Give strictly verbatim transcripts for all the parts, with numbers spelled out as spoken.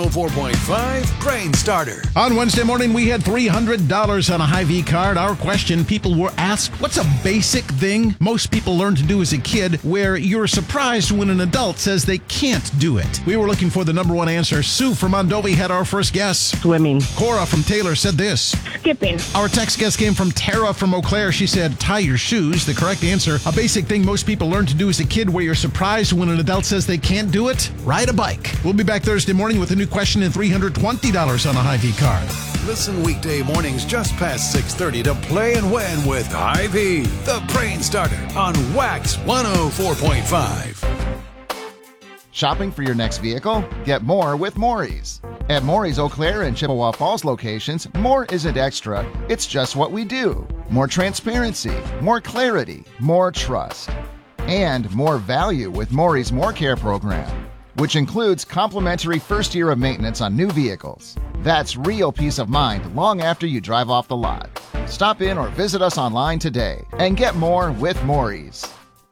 four point five Brain Starter. On Wednesday morning, we had three hundred dollars on a Hy-Vee card. Our question, people were asked, what's a basic thing most people learn to do as a kid where you're surprised when an adult says they can't do it? We were looking for the number one answer. Sue from Mondovi had our first guess. Swimming. Cora from Taylor said this. Skipping. Our text guess came from Tara from Eau Claire. She said, tie your shoes. The correct answer, a basic thing most people learn to do as a kid where you're surprised when an adult says they can't do it, ride a bike. We'll be back Thursday morning with a new question and three hundred twenty dollars on a Hy-Vee card. Listen weekday mornings just past six thirty to play and win with Hy-Vee, the Brain Starter on Wax one oh four point five. Shopping for your next vehicle? Get more with Maury's. At Maury's Eau Claire and Chippewa Falls locations, more isn't extra, it's just what we do. More transparency, more clarity, more trust, and more value with Maury's More Care program, which includes complimentary first year of maintenance on new vehicles. That's real peace of mind long after you drive off the lot. Stop in or visit us online today and get more with Maury's.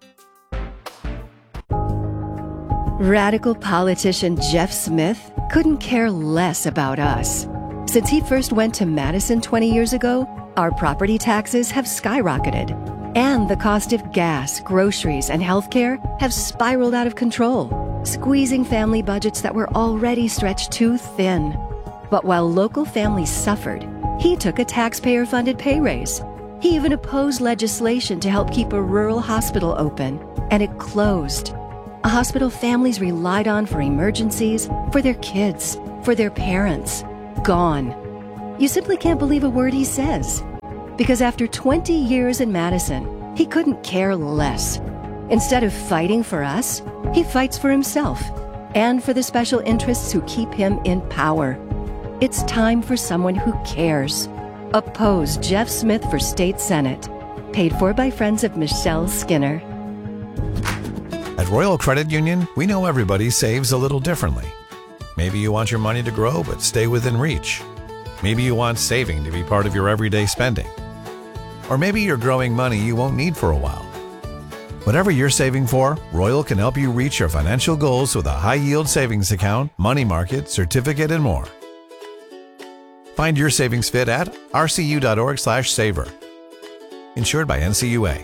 Radical politician Jeff Smith couldn't care less about us. Since he first went to Madison twenty years ago, our property taxes have skyrocketed, and the cost of gas, groceries, and healthcare have spiraled out of control, squeezing family budgets that were already stretched too thin. But while local families suffered, he took a taxpayer-funded pay raise. He even opposed legislation to help keep a rural hospital open, and it closed. A hospital families relied on for emergencies, for their kids, for their parents. Gone. You simply can't believe a word he says. Because after twenty years in Madison, he couldn't care less. Instead of fighting for us, he fights for himself and for the special interests who keep him in power. It's time for someone who cares. Oppose Jeff Smith for State Senate. Paid for by friends of Michelle Skinner. At Royal Credit Union, we know everybody saves a little differently. Maybe you want your money to grow but stay within reach. Maybe you want saving to be part of your everyday spending. Or maybe you're growing money you won't need for a while. Whatever you're saving for, Royal can help you reach your financial goals with a high-yield savings account, money market, certificate, and more. Find your savings fit at rcu.org slash saver. Insured by N C U A.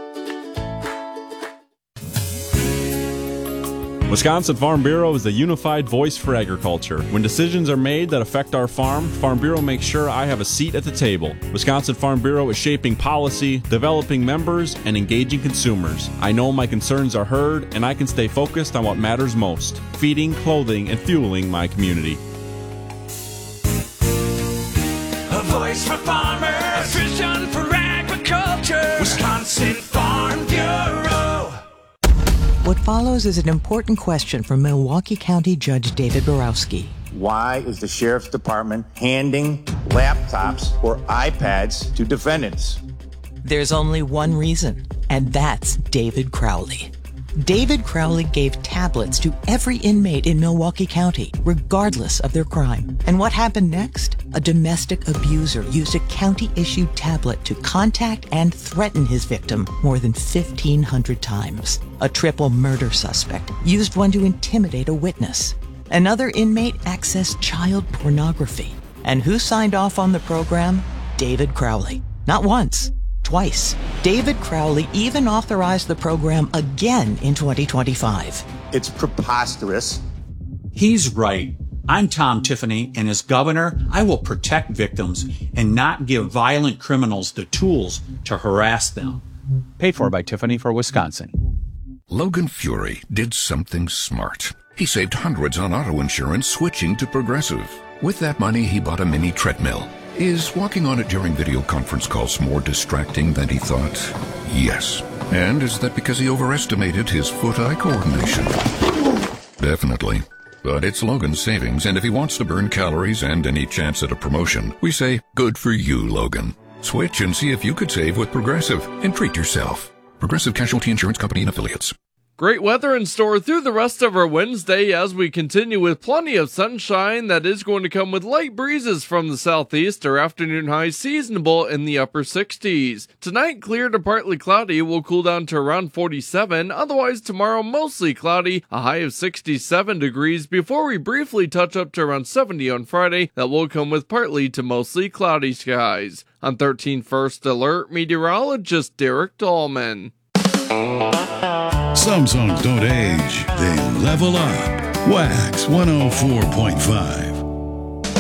Wisconsin Farm Bureau is the unified voice for agriculture. When decisions are made that affect our farm, Farm Bureau makes sure I have a seat at the table. Wisconsin Farm Bureau is shaping policy, developing members, and engaging consumers. I know my concerns are heard, and I can stay focused on what matters most: feeding, clothing, and fueling my community. A voice for farmers, a vision for agriculture. Wisconsin Farm Bureau. What follows is an important question from Milwaukee County Judge David Borowski. Why is the Sheriff's Department handing laptops or iPads to defendants? There's only one reason, and that's David Crowley. David Crowley gave tablets to every inmate in Milwaukee County, regardless of their crime. And what happened next? A domestic abuser used a county-issued tablet to contact and threaten his victim more than fifteen hundred times. A triple murder suspect used one to intimidate a witness. Another inmate accessed child pornography. And who signed off on the program? David Crowley. Not once, twice. David Crowley even authorized the program again in twenty twenty-five. It's preposterous. He's right. I'm Tom Tiffany, and as governor, I will protect victims and not give violent criminals the tools to harass them. Paid for by Tiffany for Wisconsin. Logan Fury did something smart. He saved hundreds on auto insurance switching to Progressive. With that money, he bought a mini treadmill. Is walking on it during video conference calls more distracting than he thought? Yes. And is that because he overestimated his foot-eye coordination? Definitely. But it's Logan's savings, and if he wants to burn calories and any chance at a promotion, we say, good for you, Logan. Switch and see if you could save with Progressive and treat yourself. Progressive Casualty Insurance Company and Affiliates. Great weather in store through the rest of our Wednesday as we continue with plenty of sunshine that is going to come with light breezes from the southeast. Our afternoon highs seasonable in the upper sixties. Tonight, clear to partly cloudy, will cool down to around forty-seven. Otherwise, tomorrow, mostly cloudy, a high of sixty-seven degrees before we briefly touch up to around seventy on Friday. That will come with partly to mostly cloudy skies. On thirteen First Alert, meteorologist Derek Dahlman. Some songs don't age, they level up. Wax one oh four point five.